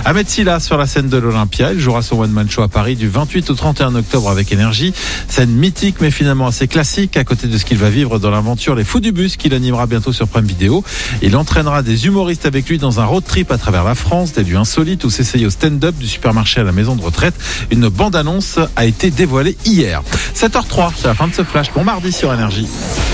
Ahmed Silla sur la scène de l'Olympia. Il jouera son one-man show à Paris du 28 au 31 octobre avec Énergie. Scène mythique mais finalement assez classique à côté de ce qu'il va vivre dans l'aventure Les Fous du Bus qu'il animera bientôt sur Prime Video. Il entraînera des humoristes avec lui dans un road trip à travers la France, des lieux insolites où s'essayer au stand-up du supermarché à la maison de retraite. Une bande-annonce a été dévoilée hier. 7h03, c'est la fin de ce flash. Bon mardi sur Énergie.